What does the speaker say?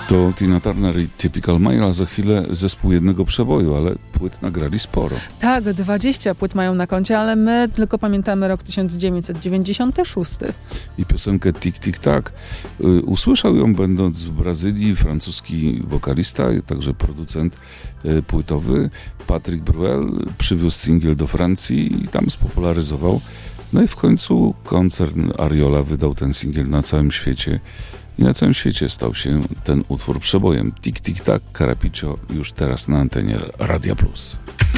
To Tina Turner i Typical Male, a za chwilę zespół jednego przeboju, ale płyt nagrali sporo. Tak, 20 płyt mają na koncie, ale my tylko pamiętamy rok 1996. I piosenkę Tik Tik Tak. Usłyszał ją będąc w Brazylii francuski wokalista, także producent płytowy Patrick Bruel. Przywiózł singiel do Francji i tam spopularyzował. No i w końcu koncern Ariola wydał ten singiel na całym świecie. I na całym świecie stał się ten utwór przebojem. Tik Tik Tak, Carapiccio już teraz na antenie Radia Plus.